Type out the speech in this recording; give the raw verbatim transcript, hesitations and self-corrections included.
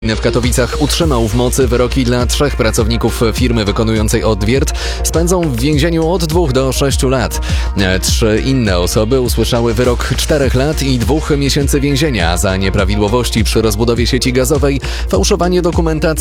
W Katowicach utrzymał w mocy wyroki dla trzech pracowników firmy wykonującej odwiert. Spędzą w więzieniu od dwóch do sześciu lat. Trzy inne osoby usłyszały wyrok czterech lat i dwóch miesięcy więzienia za nieprawidłowości przy rozbudowie sieci gazowej, fałszowanie dokumentacji